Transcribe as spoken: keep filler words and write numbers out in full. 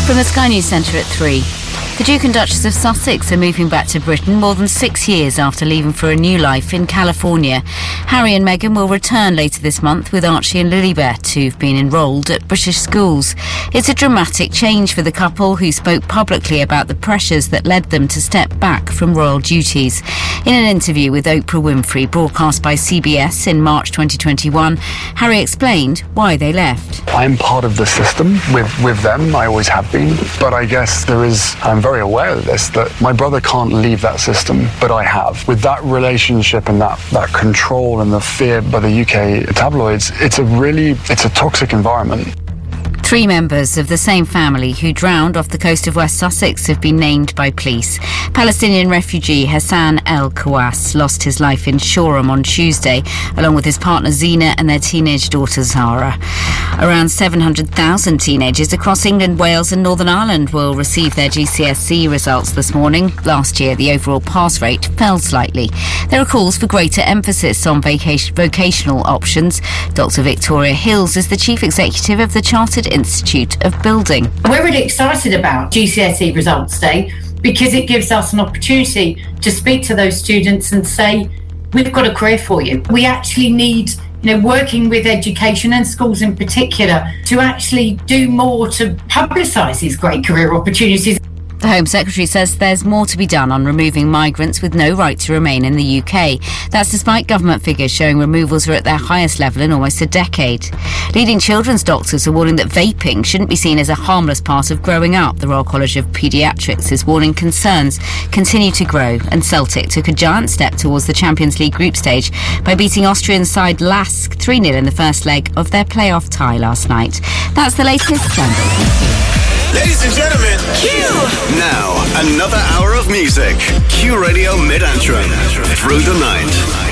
From the Sky News Centre at three. The Duke and Duchess of Sussex are moving back to Britain more than six years after leaving for a new life in California. Harry and Meghan will return later this month with Archie and Lilibet, who've been enrolled at British schools. It's a dramatic change for the couple, who spoke publicly about the pressures that led them to step back from royal duties. In an interview with Oprah Winfrey, broadcast by C B S in March twenty twenty-one, Harry explained why they left. I'm part of the system with, with them. I always have been. But I guess there is... I'm very aware of this, that my brother can't leave that system, but I have. With that relationship and that, that control and the fear by the U K tabloids, it's a really, it's a toxic environment. Three members of the same family who drowned off the coast of West Sussex have been named by police. Palestinian refugee Hassan El Khawass lost his life in Shoreham on Tuesday, along with his partner Zina and their teenage daughter Zara. Around seven hundred thousand teenagers across England, Wales and Northern Ireland will receive their G C S E results this morning. Last year, the overall pass rate fell slightly. There are calls for greater emphasis on vacation, vocational options. Doctor Victoria Hills is the Chief Executive of the Chartered Institute of Building. We're really excited about G C S E Results Day because it gives us an opportunity to speak to those students and say, we've got a career for you. We actually need, you know, working with education and schools in particular to actually do more to publicise these great career opportunities. The Home Secretary says there's more to be done on removing migrants with no right to remain in the U K. That's despite government figures showing removals are at their highest level in almost a decade. Leading children's doctors are warning that vaping shouldn't be seen as a harmless part of growing up. The Royal College of Paediatrics is warning concerns continue to grow, and Celtic took a giant step towards the Champions League group stage by beating Austrian side Lask three nil in the first leg of their playoff tie last night. That's the latest. Ladies and gentlemen, Q! Now, another hour of music. Q Radio Mid-Antrim. Through the night.